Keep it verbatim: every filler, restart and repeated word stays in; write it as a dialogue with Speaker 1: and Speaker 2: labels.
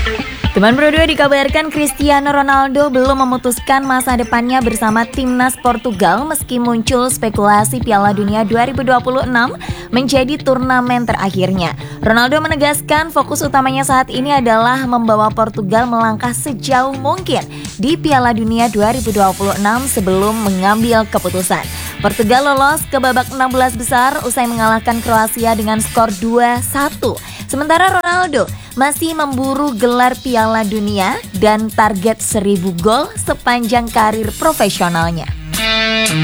Speaker 1: Teman Bro dua dikabarkan Cristiano Ronaldo belum memutuskan masa depannya bersama timnas Portugal meski muncul spekulasi Piala Dunia dua ribu dua puluh enam menjadi turnamen terakhirnya. Ronaldo menegaskan fokus utamanya saat ini adalah membawa Portugal melangkah sejauh mungkin di Piala Dunia dua ribu dua puluh enam sebelum mengambil keputusan. Portugal lolos ke babak enam belas besar usai mengalahkan Kroasia dengan skor dua satu. Sementara Ronaldo masih memburu gelar Piala Dunia dan target seribu gol sepanjang karir profesionalnya.